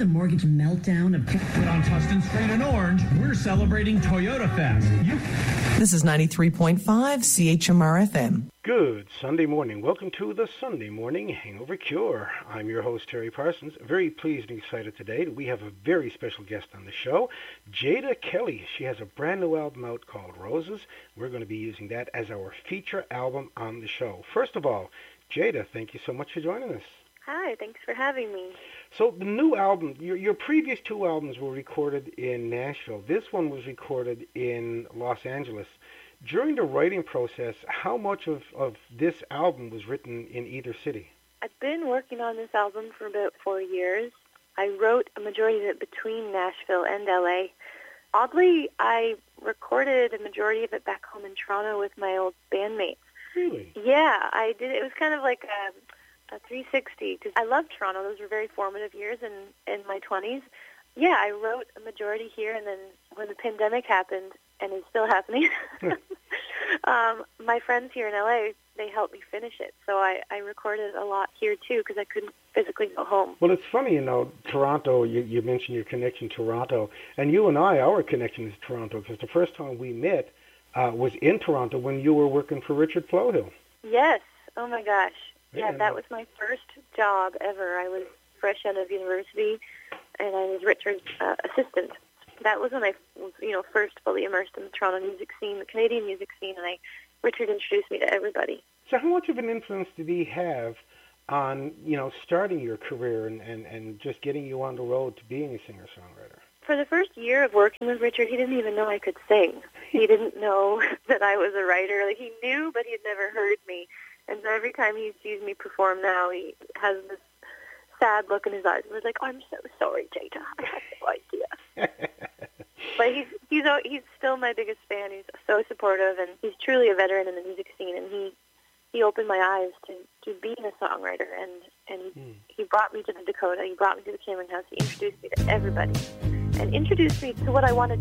the mortgage meltdown of... But on Tustin Street in Orange, we're celebrating Toyota Fest. This is 93.5 CHMR-FM. Good Sunday morning. Welcome to the Sunday Morning Hangover Cure. I'm your host, Terry Parsons. Very pleased and excited today that we have a very special guest on the show, Jada Kelly. She has a brand new album out called Roses. We're going to be using that as our feature album on the show. First of all, Jada, thank you so much for joining us. Hi, thanks for having me. So the new album, your previous two albums were recorded in Nashville. This one was recorded in Los Angeles. During the writing process, how much of this album was written in either city? I've been working on this album for about 4 years. I wrote a majority of it between Nashville and LA. Oddly, I recorded a majority of it back home in Toronto with my old bandmates. Really? Yeah, I did. It was kind of like a 360, because I loved Toronto. Those were very formative years in my 20s. Yeah, I wrote a majority here, and then when the pandemic happened, and it's still happening, my friends here in LA, they helped me finish it. So I recorded a lot here, too, because I couldn't physically go home. Well, it's funny, Toronto, you mentioned your connection to Toronto, and you and I, our connection is Toronto, because the first time we met was in Toronto when you were working for Richard Flowhill. Yes. Oh, my gosh. Yeah, that was my first job ever. I was fresh out of university, and I was Richard's assistant. That was when I was, first fully immersed in the Toronto music scene, the Canadian music scene, and Richard introduced me to everybody. So how much of an influence did he have on, starting your career and just getting you on the road to being a singer-songwriter? For the first year of working with Richard, he didn't even know I could sing. He didn't know that I was a writer. Like, he knew, but he had never heard me. And so every time he sees me perform now, he has this sad look in his eyes. He's like, I'm so sorry, Jada. I had no idea. But he's still my biggest fan. He's so supportive, and he's truly a veteran in the music scene. And he opened my eyes to being a songwriter. And he brought me to the Dakota. He brought me to the Cameron House. He introduced me to everybody, and introduced me to what I wanted